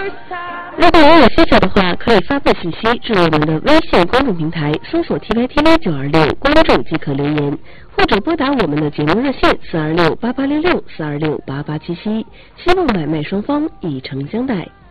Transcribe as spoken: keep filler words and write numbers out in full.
如果您有需求的话，可以发布信息至我们的微信公众平台，搜索 T Y T V 九二六观众即可留言，或者拨打我们的节目热线四二六八八六六四二六八八七七。希望买卖双方以诚相待。